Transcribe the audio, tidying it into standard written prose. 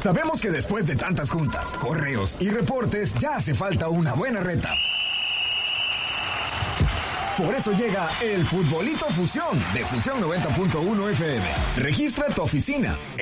Sabemos que después de tantas juntas, correos y reportes, ya hace falta una buena reta. Por eso llega el Futbolito Fusión de Fusión 90.1 FM. Registra tu oficina